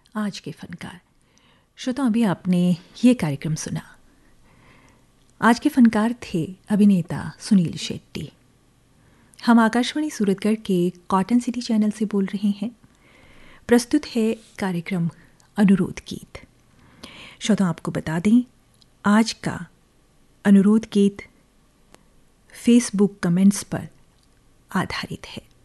आज के फनकार। श्रोता, अभी आपने ये कार्यक्रम सुना। आज के फनकार थे अभिनेता सुनील शेट्टी। हम आकाशवाणी सूरतगढ़ के कॉटन सिटी चैनल से बोल रहे हैं। प्रस्तुत है कार्यक्रम अनुरोध गीत। श्रोता, आपको बता दें, आज का अनुरोध गीत फेसबुक कमेंट्स पर आधारित है।